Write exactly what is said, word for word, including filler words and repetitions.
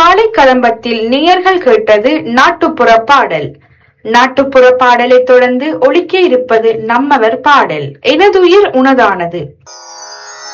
காலை கதம்பத்தில் நேயர்கள் கேட்டது நாட்டுப்புற பாடல். நாட்டுப்புற பாடலை தொடர்ந்து ஒலிக்க இருப்பது நம்மவர் பாடல். எனதுயிர் உனதானது.